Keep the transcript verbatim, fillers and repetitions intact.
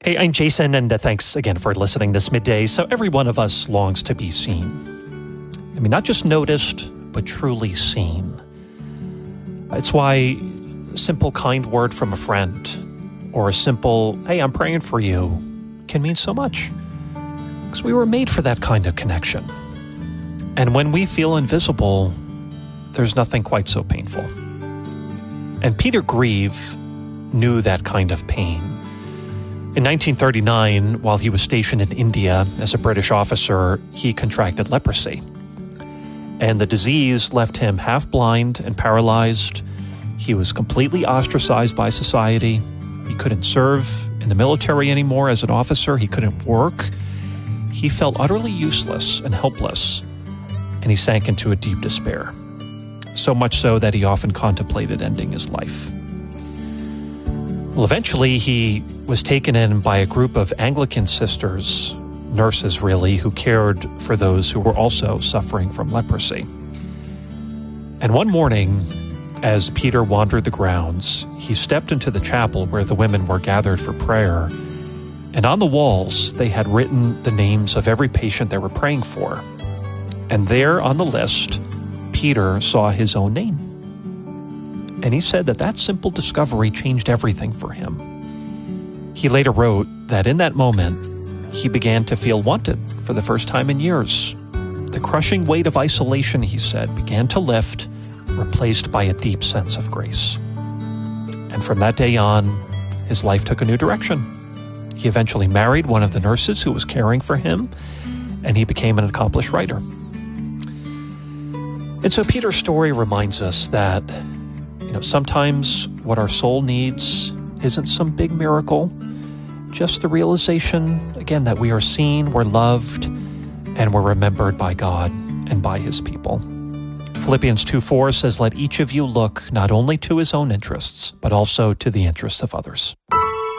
Hey, I'm Jason, and uh, thanks again for listening this midday. So every one of us longs to be seen. I mean, not just noticed, but truly seen. It's why a simple kind word from a friend or a simple, hey, I'm praying for you, can mean so much. Because we were made for that kind of connection. And when we feel invisible, there's nothing quite so painful. And Peter Grieve knew that kind of pain. In nineteen thirty-nine, while he was stationed in India as a British officer, he contracted leprosy. And the disease left him half blind and paralyzed. He was completely ostracized by society. He couldn't serve in the military anymore as an officer. He couldn't work. He felt utterly useless and helpless, and he sank into a deep despair. So much so that he often contemplated ending his life. Well, eventually he was taken in by a group of Anglican sisters, nurses really, who cared for those who were also suffering from leprosy. And one morning, as Peter wandered the grounds, he stepped into the chapel where the women were gathered for prayer. And on the walls, they had written the names of every patient they were praying for. And there on the list, Peter saw his own name. And he said that that simple discovery changed everything for him. He later wrote that in that moment, he began to feel wanted for the first time in years. The crushing weight of isolation, he said, began to lift, replaced by a deep sense of grace. And from that day on, his life took a new direction. He eventually married one of the nurses who was caring for him, and he became an accomplished writer. And so Peter's story reminds us that, you know, sometimes what our soul needs isn't some big miracle, just the realization, again, that we are seen, we're loved, and we're remembered by God and by his people. Philippians two four says, "Let each of you look not only to his own interests, but also to the interests of others."